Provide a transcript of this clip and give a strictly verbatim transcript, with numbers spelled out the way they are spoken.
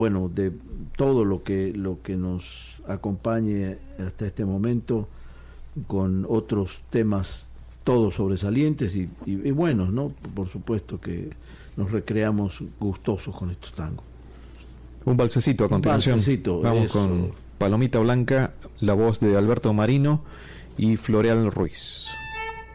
bueno, de todo lo que, lo que nos acompañe hasta este momento, con otros temas todos sobresalientes y, y, y buenos, ¿no? Por supuesto que nos recreamos gustosos con estos tangos. Un balsecito a continuación. Balsecito, vamos eso. con Palomita Blanca, la voz de Alberto Marino y Floreal Ruiz.